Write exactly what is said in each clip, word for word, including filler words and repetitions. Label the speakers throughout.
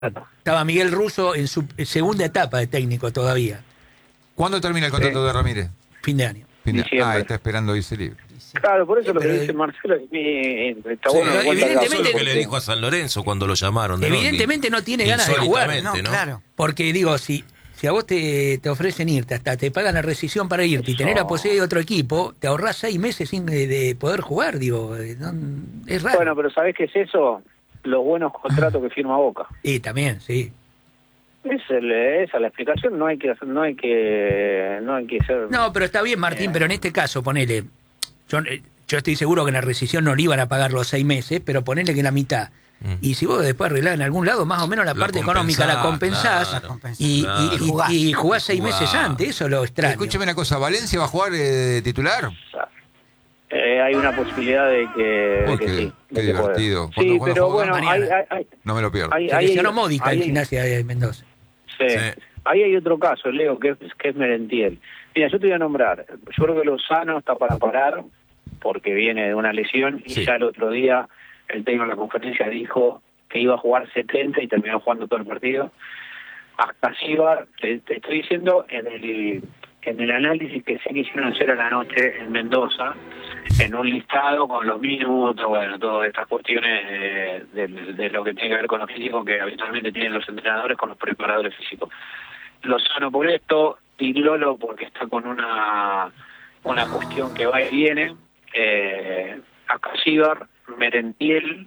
Speaker 1: Estaba Miguel Russo en su segunda etapa de técnico todavía.
Speaker 2: ¿Cuándo termina el contrato
Speaker 3: Sí.
Speaker 2: de Ramírez?
Speaker 1: Fin de año.
Speaker 2: Fin de-
Speaker 3: Diciembre.
Speaker 2: Ah, está esperando irse libre.
Speaker 3: Claro, por eso
Speaker 1: Sí,
Speaker 3: lo que
Speaker 1: pero-
Speaker 3: dice Marcelo es eh, está
Speaker 4: Sí,
Speaker 3: bueno.
Speaker 1: pero
Speaker 3: en cuanto al
Speaker 1: evidentemente-
Speaker 4: eso es lo que
Speaker 3: porque-
Speaker 4: le dijo a San Lorenzo cuando lo llamaron. de
Speaker 1: Evidentemente
Speaker 4: Londres.
Speaker 1: no tiene ganas de jugar.
Speaker 4: Insólitamente,
Speaker 5: No,
Speaker 4: ¿no?
Speaker 5: claro.
Speaker 1: Porque digo, si, si a vos te, te ofrecen irte, hasta te pagan la rescisión para irte y tener la
Speaker 3: Eso.
Speaker 1: posibilidad de otro equipo, te ahorrás seis meses sin de, de poder jugar, digo, eh, no, es raro.
Speaker 3: Bueno, pero ¿sabés qué es eso? Los buenos contratos que firma Boca.
Speaker 1: Y también, sí.
Speaker 3: Es el, esa es la explicación, no hay que hacer, no hay que no hay que ser
Speaker 1: No, pero está bien, Martín,
Speaker 3: Eh.
Speaker 1: pero en este caso, ponele, yo, eh, yo estoy seguro que en la rescisión no le iban a pagar los seis meses, pero ponele que la mitad.
Speaker 4: Mm.
Speaker 1: Y si vos después arreglás en algún lado, más o menos la
Speaker 4: La
Speaker 1: parte económica la compensás,
Speaker 4: compensás,
Speaker 5: claro.
Speaker 1: y,
Speaker 4: Claro.
Speaker 1: y- y-
Speaker 5: Y jugás.
Speaker 1: y jugás seis
Speaker 4: Jugás.
Speaker 1: meses antes, eso es lo extraño.
Speaker 2: Escúcheme una cosa, ¿Valencia va a jugar eh, titular?
Speaker 3: eh, hay una posibilidad de que, de
Speaker 2: Uy,
Speaker 3: que
Speaker 2: qué-
Speaker 3: sí.
Speaker 2: qué
Speaker 3: de que pueda.
Speaker 2: divertido.
Speaker 3: Sí,
Speaker 2: ¿Cuándo- cuándo
Speaker 3: pero
Speaker 2: juega?
Speaker 3: bueno, hay,
Speaker 1: Mañana.
Speaker 3: hay, hay,
Speaker 2: No me lo pierdo.
Speaker 3: hay,
Speaker 1: Se
Speaker 3: hay-
Speaker 1: lesionó Módica
Speaker 3: hay-
Speaker 1: en Gimnasia de Mendoza.
Speaker 3: sí.
Speaker 4: Sí.
Speaker 3: Ahí hay otro caso, Leo, que es, que es Merentiel. Mira, yo te voy a nombrar. Yo creo que Lozano está para parar porque viene de una lesión y
Speaker 4: Sí.
Speaker 3: ya el otro día el técnico en la conferencia dijo que iba a jugar setenta y terminó jugando todo el partido. Hasta Sibar, te, te estoy diciendo, en el, en el análisis que se quisieron hacer a la noche en Mendoza, en un listado con los minutos, bueno, todas estas cuestiones de, de- de lo que tiene que ver con los físicos que habitualmente tienen los entrenadores con los preparadores físicos. Lozano por esto, Tilolo porque está con una una cuestión que va y viene, eh, Acasíbar, Merentiel,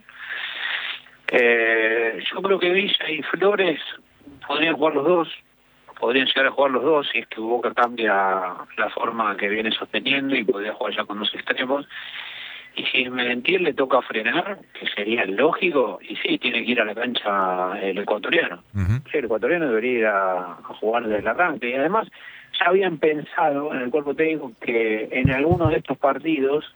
Speaker 3: eh, yo creo que Villa y Flores podrían jugar los dos, podrían llegar a jugar los dos si es que Boca cambia la forma que viene sosteniendo y podría jugar ya con dos extremos. Y si Merentiel le toca frenar, que sería lógico, y sí, tiene que ir a la cancha el ecuatoriano.
Speaker 2: Ujú.
Speaker 3: Sí, el ecuatoriano debería ir a, a jugar desde el arranque. Y además, ya habían pensado en el cuerpo técnico que en algunos de estos partidos,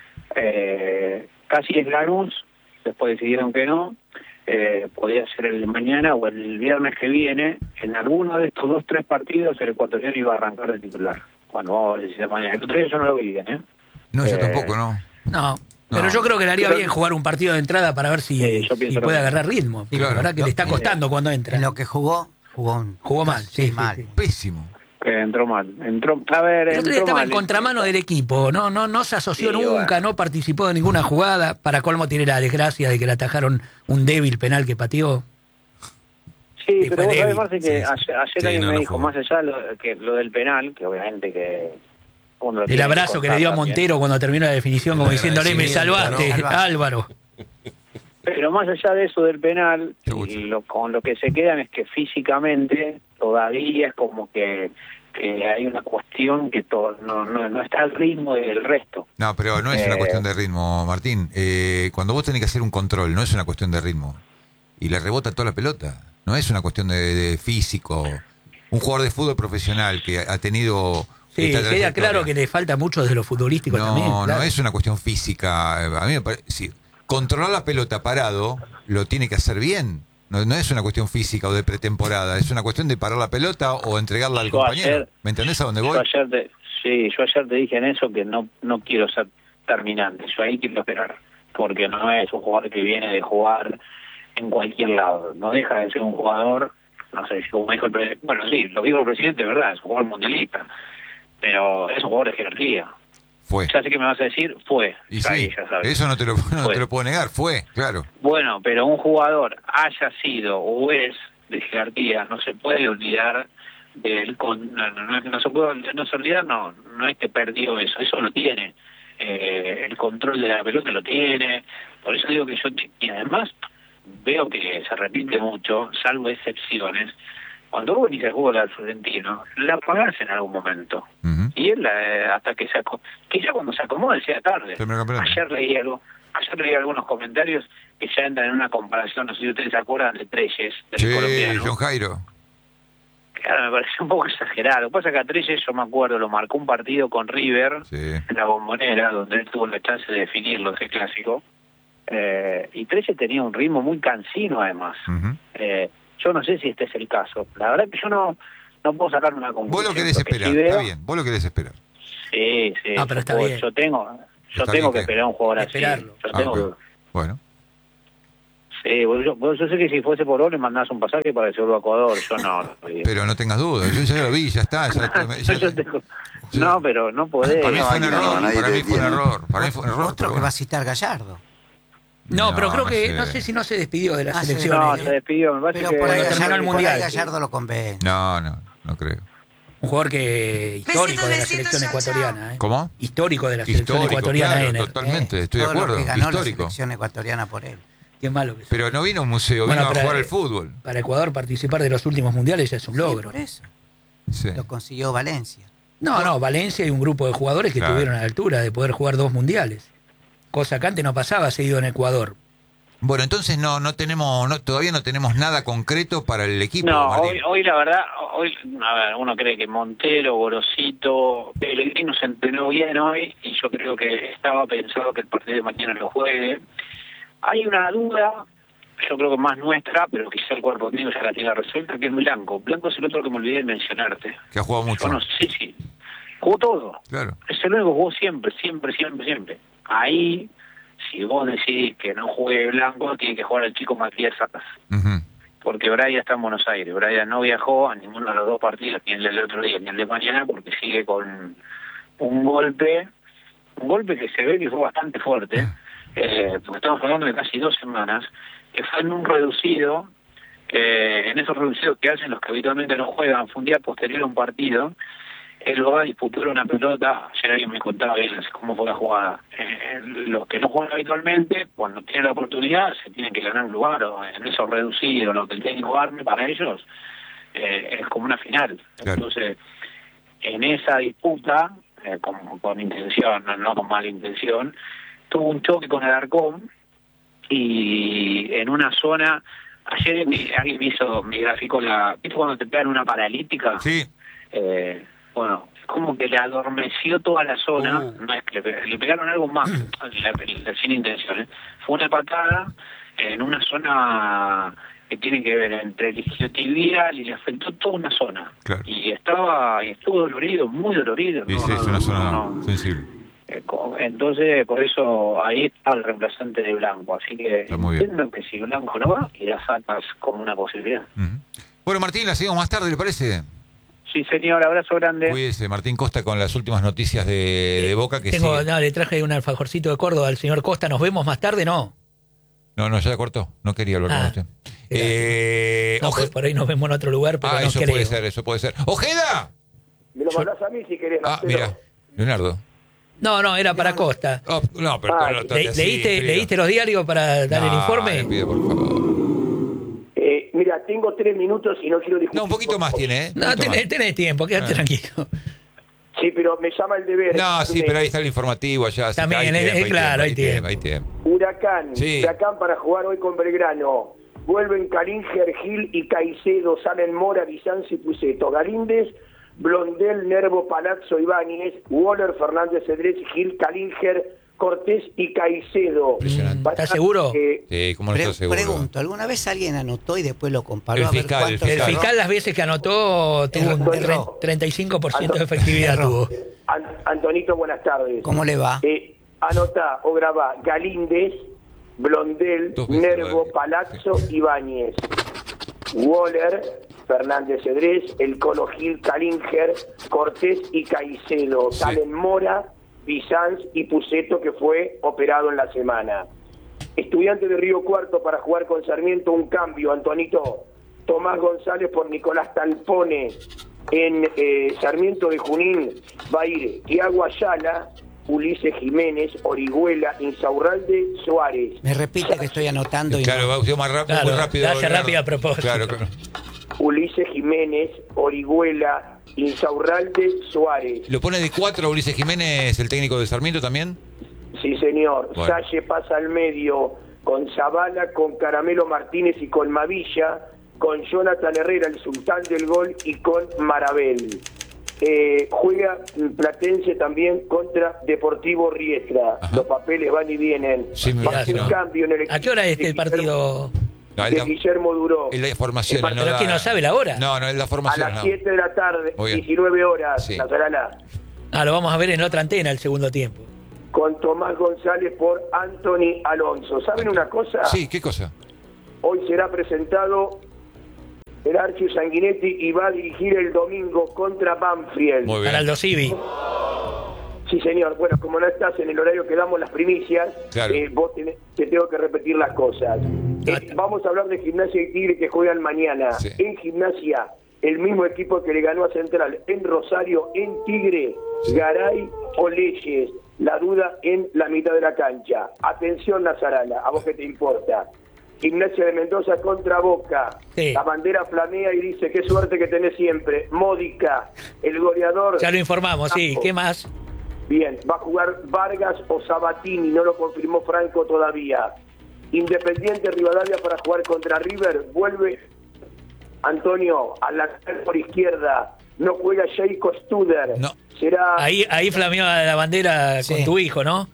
Speaker 3: eh, casi es Lanús, después decidieron que no, eh, podía ser el de mañana o el viernes que viene, en alguno de estos dos, tres partidos el ecuatoriano iba a arrancar de titular. Bueno, vamos a ver si se mañana. El otro día yo no lo vi bien, ¿eh?
Speaker 2: No, yo
Speaker 3: Eh,
Speaker 2: tampoco, no.
Speaker 1: No, pero
Speaker 2: No.
Speaker 1: yo creo que le haría
Speaker 3: Pero-
Speaker 1: bien jugar un partido de entrada para ver si,
Speaker 3: Sí, yo
Speaker 1: si
Speaker 3: pienso lo
Speaker 1: puede
Speaker 3: mismo.
Speaker 1: agarrar ritmo.
Speaker 2: Claro.
Speaker 1: La verdad que le está costando cuando entra.
Speaker 5: En lo que jugó, jugó, un-
Speaker 1: Jugó mal, sí, sí,
Speaker 5: mal.
Speaker 1: sí.
Speaker 2: Pésimo.
Speaker 3: Que entró mal. Entró, a ver,
Speaker 1: El otro día
Speaker 3: entró
Speaker 1: estaba
Speaker 3: mal.
Speaker 1: en contramano del equipo, no, no, no se asoció
Speaker 3: Sí,
Speaker 1: nunca,
Speaker 3: bueno.
Speaker 1: no participó de ninguna jugada. Para colmo tiene la desgracia de que le atajaron un débil penal que pateó.
Speaker 3: Sí,
Speaker 1: Sí,
Speaker 3: pero
Speaker 1: fue
Speaker 3: vos sabés,
Speaker 1: débil.
Speaker 3: Marce, que
Speaker 4: Sí, sí.
Speaker 3: ayer, ayer
Speaker 4: Sí,
Speaker 3: alguien
Speaker 4: no,
Speaker 3: me
Speaker 4: no
Speaker 3: dijo,
Speaker 4: fue.
Speaker 3: más allá de lo, que, lo del penal, que obviamente que... uno lo
Speaker 1: El
Speaker 3: tiene que
Speaker 1: abrazo que le dio a
Speaker 3: contar también.
Speaker 1: Montero cuando terminó la definición, como
Speaker 4: El
Speaker 1: diciéndole, me salvaste,
Speaker 4: agradecimiento,
Speaker 5: ¿no?
Speaker 1: Álvaro.
Speaker 3: Pero más allá de eso del penal,
Speaker 2: Qué gusto.
Speaker 3: lo, con lo que se quedan es que físicamente todavía es como que, que hay una cuestión que to- no, no, no está al ritmo del resto.
Speaker 2: No, pero no es una
Speaker 3: Eh.
Speaker 2: cuestión de ritmo, Martín. Eh, cuando vos tenés que hacer un control, no es una cuestión de ritmo. Y le rebota toda la pelota. No es una cuestión de, de físico. Un jugador de fútbol profesional que ha tenido...
Speaker 1: Sí,
Speaker 2: esta
Speaker 1: queda
Speaker 2: trayectoria.
Speaker 1: claro que le falta mucho desde lo futbolístico
Speaker 2: No,
Speaker 1: también.
Speaker 2: no
Speaker 1: claro.
Speaker 2: es una cuestión física. A mí me parece... sí, controlar la pelota parado lo tiene que hacer bien. No, no es una cuestión física o de pretemporada. Es una cuestión de parar la pelota o entregarla al
Speaker 3: Yo
Speaker 2: compañero.
Speaker 3: ayer-
Speaker 2: ¿Me entendés a dónde
Speaker 3: Yo
Speaker 2: voy?
Speaker 3: ayer te, sí, yo ayer te dije en eso que no no quiero ser terminante, yo ahí quiero esperar, porque no es un jugador que viene de jugar en cualquier lado, no deja de ser un jugador, no sé si como dijo el presidente, bueno sí, lo dijo el presidente, verdad, es un jugador mundialista, pero es un jugador de jerarquía.
Speaker 2: Fue.
Speaker 3: Ya sé que me vas a decir, fue,
Speaker 2: Y
Speaker 3: ahí
Speaker 2: sí,
Speaker 3: ya sabes.
Speaker 2: eso no te, lo, no
Speaker 3: Fue.
Speaker 2: te lo puedo negar. Fue, claro.
Speaker 3: Bueno, pero un jugador haya sido o es de jerarquía, no se puede olvidar del con, no, no, no se puede no se olvidar, no, no es que perdió eso, eso lo tiene. Eh, el control de la pelota lo tiene, por eso digo que yo, y además veo que se repite mucho, salvo excepciones, cuando vos venís al juego del Florentino, la pagás en algún momento.
Speaker 2: Ujú.
Speaker 3: Y él, eh, hasta que se acomode, que ya cuando se acomode sea tarde.
Speaker 2: Terminó campeonato.
Speaker 3: Ayer leí algo, ayer leí algunos comentarios que ya entran en una comparación, no sé si ustedes se acuerdan de Treyes, del
Speaker 2: Sí,
Speaker 3: colombiano.
Speaker 2: John Jairo.
Speaker 3: Claro, me pareció un poco exagerado. Lo que pasa es que a Treyes, yo me acuerdo, lo marcó un partido con River
Speaker 2: Sí.
Speaker 3: en la Bombonera, donde él tuvo la chance de definirlo, ese clásico. Eh, y Treyes tenía un ritmo muy cansino, además.
Speaker 2: Ujú.
Speaker 3: Eh, yo no sé si este es el caso. La verdad que yo no no puedo sacar una conclusión.
Speaker 2: Vos lo querés
Speaker 3: Lo que
Speaker 2: esperar,
Speaker 3: sí veo-
Speaker 2: está bien. Vos lo querés esperar.
Speaker 3: Sí, sí.
Speaker 1: Ah, pero está
Speaker 3: yo, puedo-
Speaker 1: bien.
Speaker 3: yo tengo, yo
Speaker 2: Está
Speaker 3: tengo
Speaker 2: bien
Speaker 3: que
Speaker 2: que-
Speaker 3: esperar a un jugador así.
Speaker 1: Esperarlo.
Speaker 3: Yo
Speaker 2: Ah,
Speaker 3: tengo
Speaker 2: ok. Bueno.
Speaker 3: Sí, vos, yo, vos, yo sé que si fuese por vos le mandás un pasaje para que se vuelva a Ecuador, yo no. no
Speaker 2: Pero no tengas dudas, yo ya lo vi, ya está. Ya, ya,
Speaker 3: yo te, no, pero no podés.
Speaker 2: Para mí fue un
Speaker 5: no,
Speaker 2: error,
Speaker 5: nadie
Speaker 2: para
Speaker 5: te
Speaker 2: mí fue un
Speaker 5: tiene.
Speaker 2: error, para mí fue un error.
Speaker 5: Otro que va a citar Gallardo.
Speaker 1: No,
Speaker 2: No,
Speaker 1: pero creo
Speaker 2: no
Speaker 1: que,
Speaker 2: sé.
Speaker 1: no sé si no se despidió de las
Speaker 5: Ah, sí.
Speaker 1: selecciones.
Speaker 3: No,
Speaker 1: ¿eh?
Speaker 3: se despidió, me parece
Speaker 5: Pero
Speaker 3: que...
Speaker 5: por ahí,
Speaker 1: cuando terminó
Speaker 5: Gallardo,
Speaker 1: el
Speaker 5: por ahí
Speaker 1: Mundial.
Speaker 5: Gallardo lo convence.
Speaker 2: No, no, no creo.
Speaker 1: Un jugador que histórico de la selección ecuatoriana. ¿eh?
Speaker 2: ¿Cómo?
Speaker 1: Histórico de la selección
Speaker 2: Histórico,
Speaker 1: ecuatoriana.
Speaker 2: claro,
Speaker 1: Ener,
Speaker 2: totalmente,
Speaker 1: ¿eh?
Speaker 2: estoy de
Speaker 5: Todo lo
Speaker 2: acuerdo.
Speaker 5: que ganó
Speaker 2: Histórico.
Speaker 5: la selección ecuatoriana por él.
Speaker 1: Qué malo que es.
Speaker 2: Pero no vino a un museo,
Speaker 1: Bueno,
Speaker 2: vino a
Speaker 1: pero,
Speaker 2: jugar
Speaker 1: eh,
Speaker 2: al fútbol.
Speaker 1: Para Ecuador participar de los últimos mundiales ya es un
Speaker 5: Sí,
Speaker 1: logro.
Speaker 5: por eso.
Speaker 2: Sí.
Speaker 5: Lo consiguió Valencia.
Speaker 1: No, no, Valencia y un grupo de jugadores que
Speaker 2: Claro.
Speaker 1: estuvieron a la altura de poder jugar dos mundiales. Cosa que antes no pasaba seguido en Ecuador.
Speaker 2: Bueno, entonces no no tenemos no, todavía no tenemos nada concreto para el equipo.
Speaker 3: No,
Speaker 2: Martín.
Speaker 3: hoy, hoy la verdad, hoy, a ver, uno cree que Montero, Gorosito, Pellegrino se entrenó bien hoy y yo creo que estaba pensado que el partido de mañana lo juegue. Hay una duda, yo creo que más nuestra, pero quizá el cuerpo técnico ya la tiene resuelta, que es Blanco. Blanco es el otro que me olvidé de mencionarte.
Speaker 2: Que ha jugado mucho.
Speaker 3: Bueno, sí, sí. Jugó todo.
Speaker 2: Claro.
Speaker 3: Es el único que jugó siempre, siempre, siempre, siempre. Ahí, si vos decidís que no juegue Blanco, tiene que jugar el chico Matías Sacas.
Speaker 2: Ujú.
Speaker 3: Porque Brian está en Buenos Aires. Brian no viajó a ninguno de los dos partidos, ni el del otro día ni el de mañana, porque sigue con un golpe, un golpe que se ve que fue bastante fuerte, eh, porque estamos hablando de casi dos semanas, que fue en un reducido, eh, en esos reducidos que hacen los que habitualmente no juegan, fue un día posterior a un partido, él va a disputar una pelota, ayer alguien me contaba bien cómo fue la jugada. Eh, los que no juegan habitualmente, cuando tienen la oportunidad, se tienen que ganar un lugar, o en esos reducidos, lo que el técnico arme para ellos, eh, es como una final.
Speaker 2: Claro.
Speaker 3: Entonces, en esa disputa, eh, con, con intención, no, no con mala intención, tuvo un choque con Alarcón, y en una zona, ayer mi- alguien me hizo, me graficó la, ¿viste cuando te pegan una paralítica?
Speaker 2: Sí.
Speaker 3: Eh, bueno, como que le adormeció toda la zona,
Speaker 1: Uh.
Speaker 3: no es que le, pe- le pegaron algo más, la- la- sin intención, ¿eh? Fue una patada en una zona que tiene que ver entre el isquiotibial y le afectó toda una zona.
Speaker 2: Claro.
Speaker 3: Y estaba, y estuvo dolorido, muy dolorido.
Speaker 2: Sí,
Speaker 3: no,
Speaker 2: sí, es
Speaker 3: no,
Speaker 2: una
Speaker 3: no,
Speaker 2: zona
Speaker 3: no.
Speaker 2: sensible.
Speaker 3: Eh, co- Entonces, por eso ahí está el reemplazante de Blanco. Así que
Speaker 2: Está muy bien.
Speaker 3: entiendo que si Blanco no va, irá Sacas como una posibilidad.
Speaker 2: Ujú. Bueno, Martín, la seguimos más tarde, ¿le parece?
Speaker 3: Sí, señor, abrazo grande.
Speaker 2: Cuídese, Martín Costa, con las últimas noticias de, de Boca que
Speaker 1: Tengo,
Speaker 2: sigue.
Speaker 1: no, le traje un alfajorcito de Córdoba al señor Costa. ¿Nos vemos más tarde? No.
Speaker 2: No, no, ya la cortó. No quería hablar
Speaker 1: Ah,
Speaker 2: con usted.
Speaker 1: era-
Speaker 2: Eh,
Speaker 1: No,
Speaker 2: Oje-
Speaker 1: pues por ahí nos vemos en otro lugar, pero
Speaker 2: Ah,
Speaker 1: no
Speaker 2: eso
Speaker 1: creo.
Speaker 2: puede ser, eso puede ser. ¡Ojeda!
Speaker 6: Me lo mandás a mí si querés.
Speaker 2: Ah,
Speaker 6: Marcelo.
Speaker 2: mira, Leonardo.
Speaker 1: No, no, era para Costa.
Speaker 2: Oh, no, pero
Speaker 6: Ah,
Speaker 2: no lo trate
Speaker 1: Le-
Speaker 2: así,
Speaker 1: ¿Leíste,
Speaker 2: querido.
Speaker 1: ¿Leíste los diarios para dar el
Speaker 2: No,
Speaker 1: informe?
Speaker 2: le pido, por favor.
Speaker 6: Eh, mira, tengo tres minutos y no quiero discutir.
Speaker 2: No, un poquito más tiene, ¿eh? Un
Speaker 1: No,
Speaker 2: poquito
Speaker 1: tenés,
Speaker 2: más.
Speaker 1: tenés tiempo, quédate
Speaker 2: Ah.
Speaker 1: tranquilo.
Speaker 6: Sí, pero me llama el deber.
Speaker 2: No, sí,
Speaker 6: Me-
Speaker 2: pero ahí está el informativo allá. así que
Speaker 1: También,
Speaker 2: hay
Speaker 1: es-
Speaker 2: tiempo,
Speaker 1: es claro,
Speaker 2: hay
Speaker 1: hay
Speaker 2: tiempo,
Speaker 1: tiempo.
Speaker 2: hay tiempo.
Speaker 6: Huracán.
Speaker 2: Sí.
Speaker 6: Huracán para jugar hoy con Belgrano. Vuelven Calinger, Gil y Caicedo. Salen Mora, Bizancio y Puceto. Galíndez, Blondel, Nervo, Palazzo, Ibáñez. Waller, Fernández, Cedrés, Gil, Calinger, Cortés y Caicedo.
Speaker 2: Impresionante.
Speaker 6: Va a
Speaker 1: ¿Estás
Speaker 6: estar,
Speaker 1: seguro?
Speaker 6: eh,
Speaker 2: Sí, ¿cómo no
Speaker 5: Pre-
Speaker 2: estás seguro?
Speaker 5: pregunto, ¿alguna vez alguien anotó y después lo comparó
Speaker 2: El
Speaker 5: a ver
Speaker 2: fiscal,
Speaker 5: cuánto
Speaker 2: el
Speaker 1: El
Speaker 5: cerró?
Speaker 1: fiscal las veces que anotó tuvo un
Speaker 5: Error.
Speaker 1: tre- treinta y cinco por ciento de efectividad.
Speaker 5: Error.
Speaker 1: tuvo.
Speaker 6: An- Antonito, buenas tardes.
Speaker 5: ¿Cómo le va?
Speaker 6: Eh, anota o graba Galíndez, Blondel,
Speaker 2: Dos veces,
Speaker 6: Nervo,
Speaker 2: Blondel.
Speaker 6: Palazzo, Ibáñez, Waller, Fernández Cedrés, El Colo Gil, Calinger, Cortés y Caicedo.
Speaker 2: Sí.
Speaker 6: Salen Mora, Bizanz y Puceto, que fue operado en la semana. Estudiante de Río Cuarto para jugar con Sarmiento, un cambio, Antonito. Tomás González por Nicolás Talpone. En eh, Sarmiento de Junín va a ir Tiago Ayala, Ulises Jiménez, Orihuela, Insaurralde, Suárez.
Speaker 5: Me repite que estoy anotando y
Speaker 2: Claro,
Speaker 5: no.
Speaker 2: va usted más rápido,
Speaker 1: Claro,
Speaker 2: muy rápido.
Speaker 1: la hace
Speaker 2: Leonardo.
Speaker 1: rápida a propósito.
Speaker 2: Claro, claro.
Speaker 6: Ulises Jiménez, Orihuela, Insaurralde, Suárez.
Speaker 2: ¿Lo pone de cuatro Ulises Jiménez, el técnico de Sarmiento también?
Speaker 6: Sí, señor.
Speaker 2: Bueno.
Speaker 6: Salle pasa al medio con Zavala, con Caramelo Martínez y con Mavilla, con Jonathan Herrera, el sultán del gol, y con Marabel. Eh, juega Platense también contra Deportivo Riestra.
Speaker 2: Ajá.
Speaker 6: Los papeles van y vienen.
Speaker 2: Sí, me
Speaker 6: Va a hacer
Speaker 2: imagino.
Speaker 6: cambio en el
Speaker 1: ¿A qué hora es
Speaker 6: de
Speaker 1: el partido?
Speaker 2: No,
Speaker 6: De
Speaker 2: es la,
Speaker 6: Guillermo Duró.
Speaker 2: es la formación.
Speaker 6: El
Speaker 2: no
Speaker 1: ¿Pero
Speaker 2: da-
Speaker 1: quién no sabe la hora?
Speaker 2: No, no, es la
Speaker 6: A
Speaker 2: formación.
Speaker 6: las
Speaker 2: no.
Speaker 6: siete de la tarde,
Speaker 2: Muy bien.
Speaker 6: diecinueve horas,
Speaker 2: Sí.
Speaker 6: la Zarala.
Speaker 1: Ah, lo vamos a ver en otra antena el segundo tiempo.
Speaker 6: Con Tomás González por Anthony Alonso. ¿Saben una cosa?
Speaker 2: Sí, ¿qué cosa?
Speaker 6: Hoy será presentado el Archie Sanguinetti y va a dirigir el domingo contra Banfield.
Speaker 2: Muy bien.
Speaker 1: Para Aldo Civi.
Speaker 6: Sí, señor. Bueno, como no estás en el horario que damos las primicias,
Speaker 2: Claro.
Speaker 6: eh, vos tenés, te tengo que repetir las cosas. Eh, vamos a hablar de Gimnasia y Tigre que juegan mañana.
Speaker 2: Sí.
Speaker 6: En Gimnasia, el mismo equipo que le ganó a Central. En Rosario, en Tigre, Garay o Leyes. La duda en la mitad de la cancha. Atención, Nazarana, a vos que te importa. Gimnasia de Mendoza contra Boca.
Speaker 1: Sí.
Speaker 6: La bandera flamea y dice, qué suerte que tenés siempre. Módica, el goleador.
Speaker 1: Ya lo informamos, sí.
Speaker 6: Campo.
Speaker 1: ¿Qué más?
Speaker 6: Bien, va a jugar Vargas o Sabatini, no lo confirmó Franco todavía. Independiente Rivadavia para jugar contra River. Vuelve Antonio a la por izquierda. No juega Jacob Studer.
Speaker 2: No.
Speaker 6: Será...
Speaker 1: Ahí, ahí flameó la bandera
Speaker 5: Sí.
Speaker 1: con tu hijo, ¿no?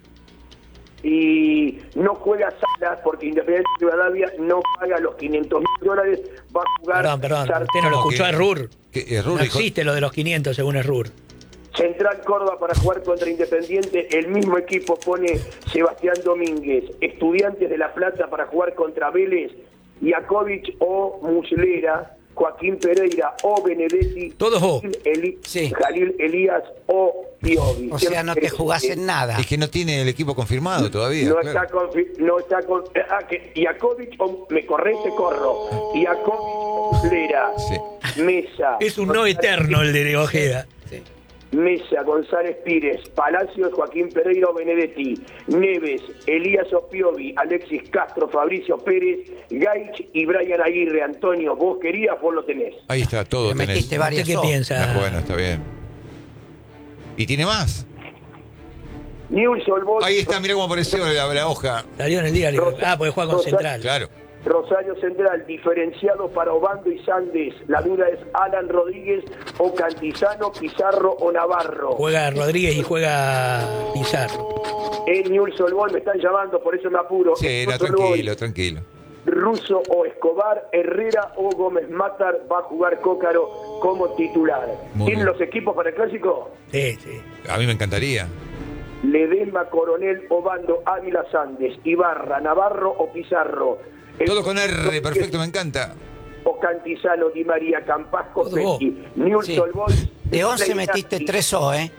Speaker 6: Y no juega Salas porque Independiente Rivadavia no paga los quinientos mil dólares. Va a jugar...
Speaker 1: Perdón, perdón.
Speaker 6: Sar-
Speaker 1: Usted no lo
Speaker 2: ¿Cómo
Speaker 1: escuchó
Speaker 2: que?
Speaker 1: a Rur.
Speaker 2: ¿Qué, eh, Rur
Speaker 1: No
Speaker 2: dijo-
Speaker 1: existe lo de los quinientos según es Rur.
Speaker 6: Central Córdoba para jugar contra Independiente, el mismo equipo pone Sebastián Domínguez. Estudiantes de La Plata para jugar contra Vélez, Iakovic o Muslera, Joaquín Pereira o Benedetti,
Speaker 1: Todos O.
Speaker 6: Jalil, Eli-
Speaker 5: Sí.
Speaker 6: Jalil Elías o Piovi.
Speaker 5: O sea, no te jugás en nada.
Speaker 2: Es que no tiene el equipo confirmado todavía.
Speaker 6: No
Speaker 2: claro.
Speaker 6: está confi- no está con ah, que Iakovic o me corré, te corro. Iakovic o Muslera,
Speaker 2: Sí.
Speaker 6: Mesa.
Speaker 1: Es un no eterno el de Ojeda.
Speaker 6: Mesa, González Pires, Palacios, Joaquín Pereira o Benedetti, Neves, Elías Opiovi, Alexis Castro, Fabricio Pérez, Gaich y Brian Aguirre. Antonio, vos querías, vos lo tenés.
Speaker 2: Ahí está, todo
Speaker 5: Le
Speaker 2: tenés.
Speaker 5: metiste
Speaker 1: ¿Usted
Speaker 5: varias
Speaker 1: qué
Speaker 5: O.
Speaker 1: piensa?
Speaker 2: Ah, bueno, está bien. ¿Y tiene más?
Speaker 6: Newell's Old Boys,
Speaker 2: Ahí está, mirá cómo apareció la, la hoja.
Speaker 1: Salió en el día. Ah, porque juega con
Speaker 6: Rosa-
Speaker 1: Central.
Speaker 2: Claro.
Speaker 6: Rosario Central, diferenciado para Obando y Sandes. La duda es Alan Rodríguez o Cantizano, Pizarro o Navarro.
Speaker 1: Juega Rodríguez y juega Pizarro.
Speaker 6: En Newell's Old Boys me están llamando, por eso me apuro.
Speaker 2: Sí,
Speaker 6: En
Speaker 2: no,
Speaker 6: Newell's Old Boys,
Speaker 2: tranquilo, tranquilo.
Speaker 6: Russo o Escobar, Herrera o Gómez Matar, va a jugar Cócaro como titular.
Speaker 2: Muy
Speaker 6: ¿Tienen
Speaker 2: bien.
Speaker 6: los equipos para el clásico?
Speaker 1: Sí, sí.
Speaker 2: A mí me encantaría.
Speaker 6: Ledesma, Coronel, Obando, Ávila, Sandes, Ibarra, Navarro o Pizarro. El-
Speaker 2: Todo con R, perfecto, me encanta.
Speaker 6: O Cantizano, Di María, Campasco,
Speaker 1: Todo vos.
Speaker 6: Pesci, Newell's
Speaker 5: Sí.
Speaker 6: Old Boys.
Speaker 5: De once
Speaker 6: Reina
Speaker 5: metiste
Speaker 6: y
Speaker 5: tres O, ¿eh?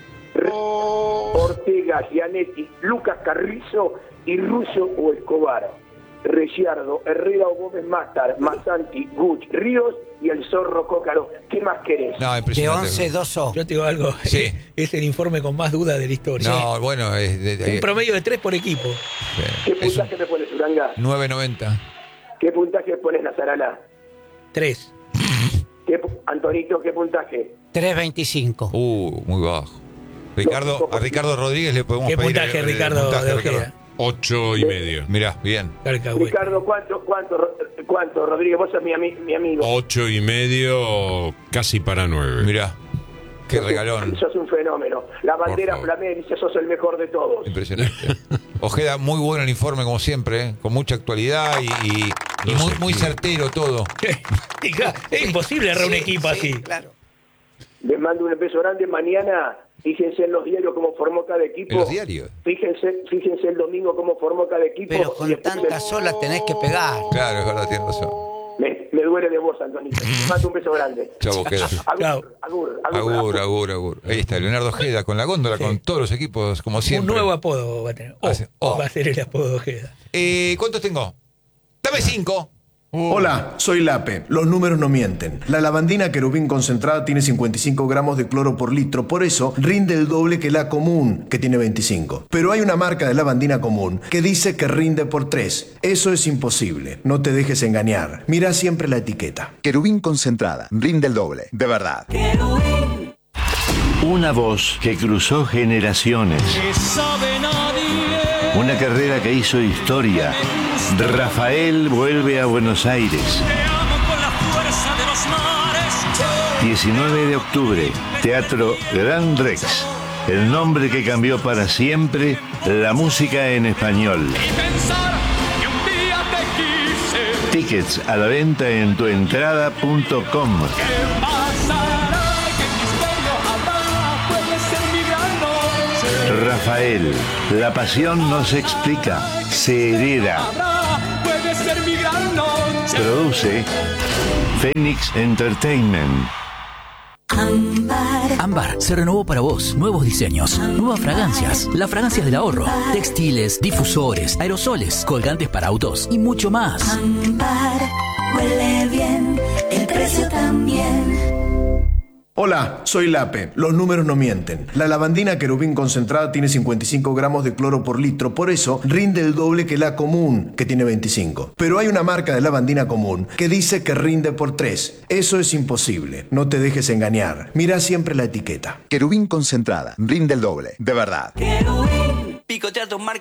Speaker 6: Ortega, Gianetti, Lucas Carrizo y Russo o Escobar. Reciardo, Herrera o Gómez Matar, Masanti, Guch, Ríos y el Zorro Cócaro. ¿Qué más querés?
Speaker 2: No,
Speaker 5: De
Speaker 2: impresionante.
Speaker 5: once, dos O.
Speaker 1: Yo te digo algo.
Speaker 2: Sí.
Speaker 1: Es el informe con más dudas de la historia.
Speaker 2: No, bueno, es de, de-
Speaker 1: Un promedio de tres por equipo.
Speaker 6: ¿Qué
Speaker 2: es un
Speaker 6: puntaje me pones, Uranga?
Speaker 2: nueve noventa.
Speaker 6: ¿Qué puntaje pones, Nazarana?
Speaker 1: Tres.
Speaker 6: ¿Qué, pu- Antonito, ¿qué puntaje?
Speaker 5: tres veinticinco.
Speaker 2: Uh, muy bajo. Ricardo, a Ricardo Rodríguez le podemos
Speaker 1: ¿Qué
Speaker 2: pedir
Speaker 1: puntaje,
Speaker 2: el- el
Speaker 1: Ricardo,
Speaker 2: puntaje,
Speaker 1: de
Speaker 2: Ricardo.
Speaker 1: Ojeda?
Speaker 7: Ocho y medio.
Speaker 2: Mirá, bien.
Speaker 1: Alcahuete.
Speaker 6: Ricardo, ¿cuánto, cuánto, Ro- cuánto, Rodríguez? Vos sos mi, ami- mi amigo.
Speaker 7: Ocho y medio, casi para nueve.
Speaker 2: Mirá. Qué
Speaker 6: Sos un-
Speaker 2: regalón.
Speaker 6: Sos un fenómeno. La bandera
Speaker 7: favor.
Speaker 6: flamea y dice, sos el mejor de todos.
Speaker 2: Impresionante. Ojeda, muy bueno el informe, como siempre, ¿eh? Con mucha actualidad y, y- y
Speaker 7: No
Speaker 2: muy,
Speaker 7: sé,
Speaker 2: muy
Speaker 7: sí.
Speaker 2: certero todo.
Speaker 1: Es imposible agarrar un
Speaker 5: Sí,
Speaker 1: equipo
Speaker 5: sí,
Speaker 1: así.
Speaker 5: Claro.
Speaker 6: Les mando un beso grande. Mañana, fíjense en los diarios cómo formó cada equipo.
Speaker 2: En los diarios.
Speaker 6: Fíjense, fíjense el domingo cómo formó cada equipo.
Speaker 5: Pero
Speaker 6: Y
Speaker 5: con
Speaker 6: después
Speaker 5: tantas olas tenés que pegar.
Speaker 2: Claro, es verdad, tienes razón.
Speaker 6: Me, me duele de vos, Antonito. Les mando un beso grande.
Speaker 2: Chau, Ojeda.
Speaker 1: Chao.
Speaker 6: Agur, agur, agur.
Speaker 2: Agur, agur, agur. Ahí está, Leonardo Ojeda con la góndola,
Speaker 1: Sí.
Speaker 2: con todos los equipos, como
Speaker 1: Un
Speaker 2: siempre.
Speaker 1: nuevo apodo va a tener. O,
Speaker 2: Ah, sí. O.
Speaker 1: va a ser el apodo de Ojeda.
Speaker 2: Eh, ¿Cuántos tengo? Dame cinco.
Speaker 8: Hola, soy Lape. Los números no mienten. La lavandina querubín concentrada tiene cincuenta y cinco gramos de cloro por litro, por eso rinde el doble que la común, que tiene veinticinco. Pero hay una marca de lavandina común que dice que rinde por tres. Eso es imposible. No te dejes engañar. Mira siempre la etiqueta.
Speaker 9: Querubín concentrada, rinde el doble, de verdad.
Speaker 10: Una voz que cruzó generaciones. Una carrera que hizo historia. Rafael vuelve a Buenos Aires. diecinueve de octubre, Teatro Gran Rex. El nombre que cambió para siempre la música en español. Tickets a la venta en tuentrada punto com. Rafael, la pasión no se explica, se hereda.
Speaker 11: Puede ser mi gran noche.
Speaker 10: Produce Phoenix Entertainment.
Speaker 11: Ámbar. Ámbar se renovó para vos. Nuevos diseños, nuevas fragancias, las fragancias del ahorro, textiles, difusores, aerosoles, colgantes para autos y mucho más.
Speaker 12: Ámbar, huele bien, el precio también.
Speaker 8: Hola, soy Lape. Los números no mienten. La lavandina querubín concentrada tiene cincuenta y cinco gramos de cloro por litro, por eso rinde el doble que la común, que tiene veinticinco. Pero hay una marca de lavandina común que dice que rinde por tres. Eso es imposible. No te dejes engañar. Mira siempre la etiqueta.
Speaker 9: Querubín concentrada, rinde el doble, de verdad.
Speaker 12: Querubín, picotea tus marcas.